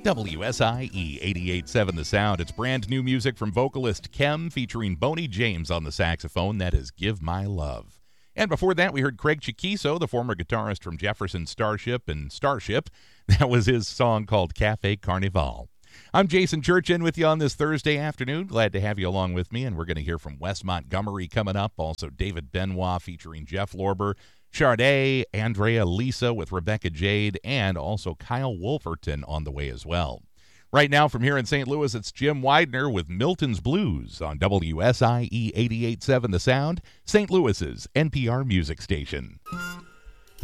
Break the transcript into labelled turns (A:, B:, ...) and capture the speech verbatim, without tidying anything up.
A: W S I E eighty-eight point seven The Sound. It's brand new music from vocalist Kem featuring Boney James on the saxophone. That is Give My Love. And before that, we heard Craig Chiquiso, the former guitarist from Jefferson Starship and Starship. That was his song called Cafe Carnival. I'm Jason Churchin with you on this Thursday afternoon. Glad to have you along with me, and we're going to hear from Wes Montgomery coming up. Also, David Benoit featuring Jeff Lorber, Sade, Andrea Lisa with Rebecca Jade, and also Kyle Wolferton on the way as well. Right now, from here in Saint Louis, it's Jim Widener with Milton's Blues on W S I E eighty-eight point seven The Sound, Saint Louis's N P R music station.